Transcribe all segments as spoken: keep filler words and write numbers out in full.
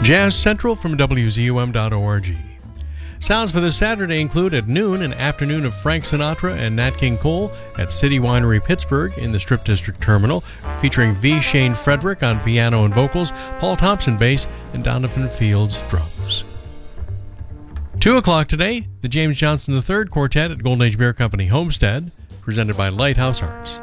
Jazz Central from W Z U M dot org. Sounds for this Saturday include at noon an afternoon of Frank Sinatra and Nat King Cole at City Winery Pittsburgh in the Strip District Terminal, featuring V. Shane Frederick on piano and vocals, Paul Thompson bass, and Donovan Fields drums. Two o'clock today, the James Johnson the third Quartet at Golden Age Beer Company Homestead, presented by Lighthouse Arts.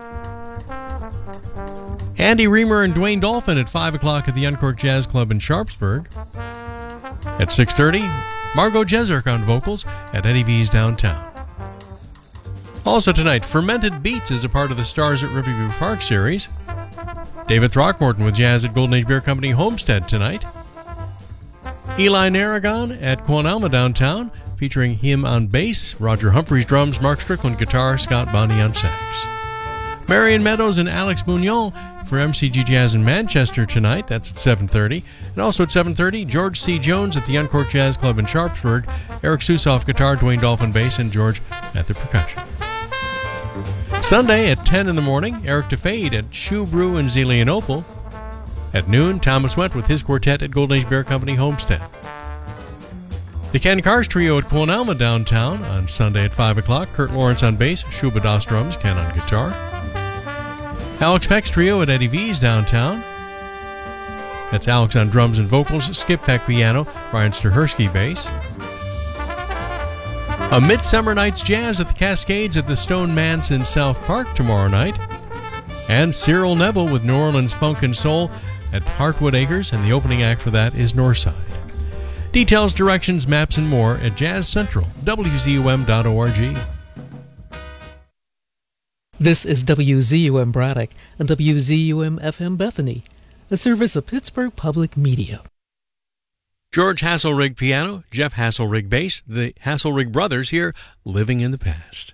Andy Reamer and Dwayne Dolphin at five o'clock at the Uncorked Jazz Club in Sharpsburg. At six thirty, Margot Jeserk on vocals at Eddie V's downtown. Also tonight, Fermented Beats is a part of the Stars at Riverview Park series. David Throckmorton with jazz at Golden Age Beer Company Homestead tonight. Eli Narragon at Quan Alma downtown, featuring him on bass, Roger Humphreys drums, Mark Strickland guitar, Scott Bonney on sax. Marion Meadows and Alex Bugnon for M C G Jazz in Manchester tonight. That's at seven thirty. And also at seven thirty, George C. Jones at the Uncorked Jazz Club in Sharpsburg, Eric Susoff guitar, Dwayne Dolphin bass, and George at the percussion. Sunday at ten in the morning, Eric DeFade at Shoe Brew in Zelienople. At noon, Thomas Went with his quartet at Golden Age Beer Company Homestead. The Ken Cars Trio at Quan Alma downtown on Sunday at five o'clock. Kurt Lawrence on bass, Shuba Das drums, Ken on guitar. Alex Peck's Trio at Eddie V's downtown. That's Alex on drums and vocals, Skip Peck piano, Brian Stahersky bass. A Midsummer Night's Jazz at the Cascades at the Stone Manse in South Park tomorrow night. And Cyril Neville with New Orleans Funk and Soul at Heartwood Acres, and the opening act for that is Northside. Details, directions, maps, and more at Jazz Central, W Z U M dot org. This is W Z U M Braddock and W Z U M F M Bethany, a service of Pittsburgh Public Media. George Hasselrig piano, Jeff Hasselrig bass, the Hasselrig brothers here, Living in the Past.